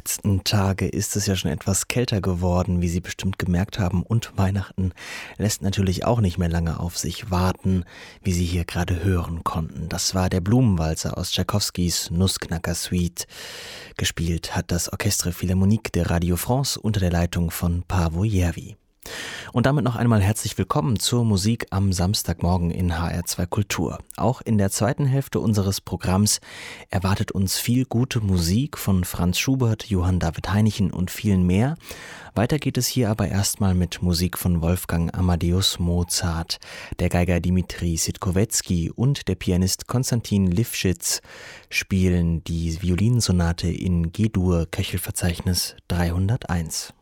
letzten Tage ist es ja schon etwas kälter geworden, wie Sie bestimmt gemerkt haben. Und Weihnachten lässt natürlich auch nicht mehr lange auf sich warten, wie Sie hier gerade hören konnten. Das war der Blumenwalzer aus Tschaikowskis Nussknacker-Suite. Gespielt hat das Orchestre Philharmonique de Radio France unter der Leitung von Paavo Järvi. Und damit noch einmal herzlich willkommen zur Musik am Samstagmorgen in HR2 Kultur. Auch in der zweiten Hälfte unseres Programms erwartet uns viel gute Musik von Franz Schubert, Johann David Heinichen und vielen mehr. Weiter geht es hier aber erstmal mit Musik von Wolfgang Amadeus Mozart. Der Geiger Dimitri Sitkowetzky und der Pianist Konstantin Lifschitz spielen die Violinsonate in G-Dur, Köchelverzeichnis 301.